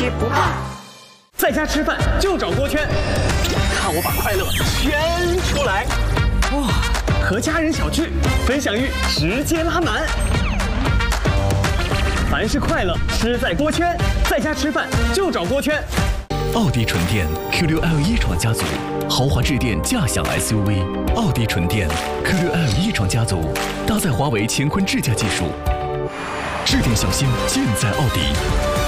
吃不胖。 在家吃饭就找锅圈，看我把快乐圈出来！哇，和家人小聚，分享欲直接拉满。凡是快乐，吃在锅圈。在家吃饭就找锅圈。 奥迪纯电 Q6L 一创家族，豪华智电驾享 SUV。奥迪纯电 Q6L 一创家族，搭载华为乾坤智驾技术，智电小新尽在奥迪。